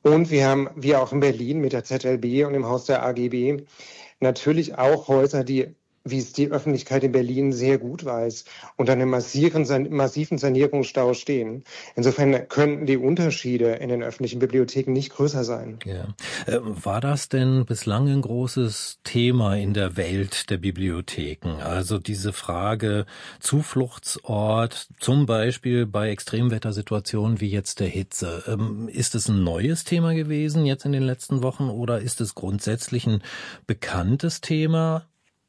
Und wir haben, wie auch in Berlin mit der ZLB und im Haus der AGB, natürlich auch Häuser, die, wie es die Öffentlichkeit in Berlin sehr gut weiß, unter einem massiven Sanierungsstau stehen. Insofern könnten die Unterschiede in den öffentlichen Bibliotheken nicht größer sein. Ja. War das denn bislang ein großes Thema in der Welt der Bibliotheken? Also diese Frage Zufluchtsort, zum Beispiel bei Extremwettersituationen wie jetzt der Hitze. Ist es ein neues Thema gewesen jetzt in den letzten Wochen oder ist es grundsätzlich ein bekanntes Thema?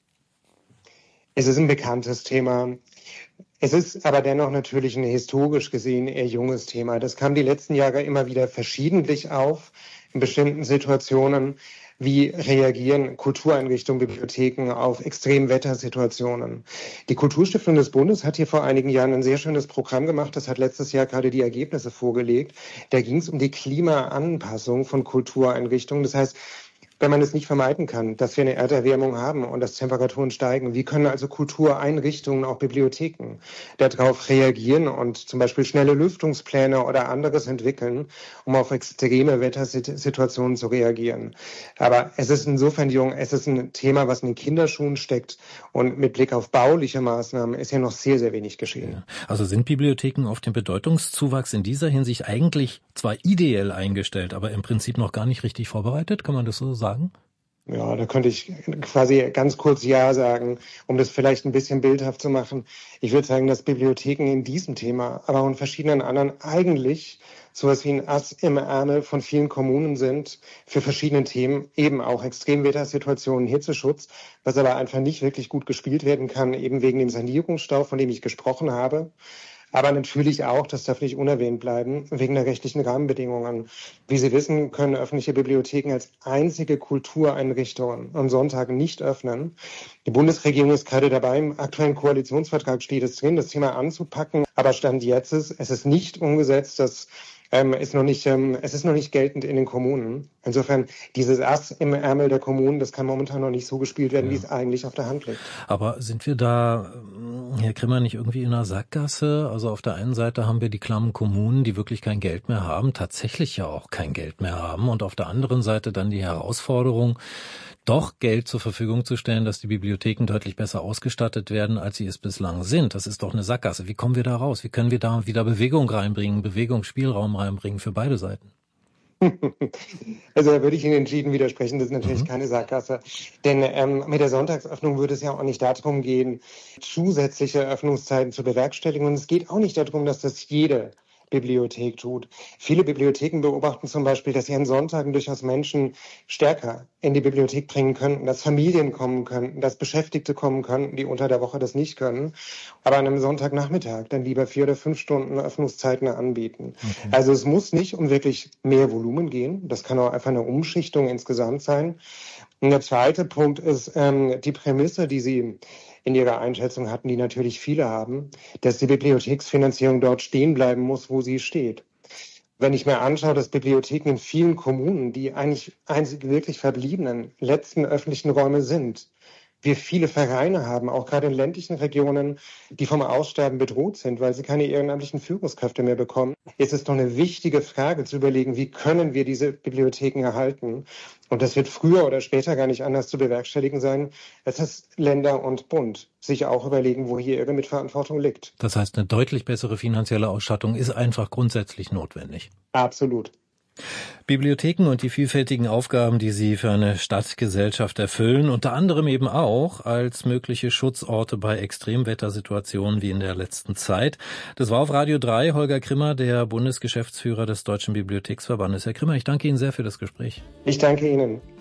Es ist ein bekanntes Thema. Es ist aber dennoch natürlich ein historisch gesehen eher junges Thema. Das kam die letzten Jahre immer wieder verschiedentlich auf in bestimmten Situationen. Wie reagieren Kultureinrichtungen, Bibliotheken auf Extremwettersituationen? Die Kulturstiftung des Bundes hat hier vor einigen Jahren ein sehr schönes Programm gemacht. Das hat letztes Jahr gerade die Ergebnisse vorgelegt. Da ging es um die Klimaanpassung von Kultureinrichtungen. Das heißt, wenn man es nicht vermeiden kann, dass wir eine Erderwärmung haben und dass Temperaturen steigen, wie können also Kultureinrichtungen, auch Bibliotheken, darauf reagieren und zum Beispiel schnelle Lüftungspläne oder anderes entwickeln, um auf extreme Wettersituationen zu reagieren. Aber es ist insofern jung, es ist ein Thema, was in den Kinderschuhen steckt und mit Blick auf bauliche Maßnahmen ist ja noch sehr, sehr wenig geschehen. Ja. Also sind Bibliotheken auf den Bedeutungszuwachs in dieser Hinsicht eigentlich zwar ideell eingestellt, aber im Prinzip noch gar nicht richtig vorbereitet? Kann man das so sagen? Ja, da könnte ich quasi ganz kurz Ja sagen, um das vielleicht ein bisschen bildhaft zu machen. Ich würde sagen, dass Bibliotheken in diesem Thema, aber auch in verschiedenen anderen eigentlich sowas wie ein Ass im Ärmel von vielen Kommunen sind für verschiedene Themen, eben auch Extremwettersituationen, Hitzeschutz, was aber einfach nicht wirklich gut gespielt werden kann, eben wegen dem Sanierungsstau, von dem ich gesprochen habe. Aber natürlich auch, das darf nicht unerwähnt bleiben, wegen der rechtlichen Rahmenbedingungen. Wie Sie wissen, können öffentliche Bibliotheken als einzige Kultureinrichtungen am Sonntag nicht öffnen. Die Bundesregierung ist gerade dabei, im aktuellen Koalitionsvertrag steht es drin, das Thema anzupacken. Aber Stand jetzt es ist nicht umgesetzt, es ist noch nicht geltend in den Kommunen. Insofern, dieses Ass im Ärmel der Kommunen, das kann momentan noch nicht so gespielt werden, wie es eigentlich auf der Hand liegt. Aber sind wir da, Herr Grimmer, nicht irgendwie in einer Sackgasse? Also auf der einen Seite haben wir die klammen Kommunen, die wirklich kein Geld mehr haben, tatsächlich ja auch kein Geld mehr haben. Und auf der anderen Seite dann die Herausforderung, doch Geld zur Verfügung zu stellen, dass die Bibliotheken deutlich besser ausgestattet werden, als sie es bislang sind. Das ist doch eine Sackgasse. Wie kommen wir da raus? Wie können wir da wieder Bewegung reinbringen, Bewegungsspielraum reinbringen für beide Seiten? Also da würde ich Ihnen entschieden widersprechen, das ist natürlich keine Sackgasse. Denn mit der Sonntagsöffnung würde es ja auch nicht darum gehen, zusätzliche Öffnungszeiten zu bewerkstelligen. Und es geht auch nicht darum, dass das jede Bibliothek tut. Viele Bibliotheken beobachten zum Beispiel, dass sie an Sonntagen durchaus Menschen stärker in die Bibliothek bringen könnten, dass Familien kommen könnten, dass Beschäftigte kommen könnten, die unter der Woche das nicht können, aber an einem Sonntagnachmittag dann lieber 4 oder 5 Stunden Öffnungszeiten anbieten. Okay. Also es muss nicht um wirklich mehr Volumen gehen. Das kann auch einfach eine Umschichtung insgesamt sein. Und der zweite Punkt ist die Prämisse, die Sie in Ihrer Einschätzung hatten, die natürlich viele haben, dass die Bibliotheksfinanzierung dort stehen bleiben muss, wo sie steht. Wenn ich mir anschaue, dass Bibliotheken in vielen Kommunen die eigentlich einzig wirklich verbliebenen letzten öffentlichen Räume sind, wir viele Vereine haben, auch gerade in ländlichen Regionen, die vom Aussterben bedroht sind, weil sie keine ehrenamtlichen Führungskräfte mehr bekommen, ist es doch eine wichtige Frage zu überlegen, wie können wir diese Bibliotheken erhalten? Und das wird früher oder später gar nicht anders zu bewerkstelligen sein, als dass Länder und Bund sich auch überlegen, wo hier ihre Mitverantwortung liegt. Das heißt, eine deutlich bessere finanzielle Ausstattung ist einfach grundsätzlich notwendig. Absolut. Bibliotheken und die vielfältigen Aufgaben, die sie für eine Stadtgesellschaft erfüllen, unter anderem eben auch als mögliche Schutzorte bei Extremwettersituationen wie in der letzten Zeit. Das war auf Radio 3 Holger Grimmer, der Bundesgeschäftsführer des Deutschen Bibliotheksverbandes. Herr Grimmer, ich danke Ihnen sehr für das Gespräch. Ich danke Ihnen.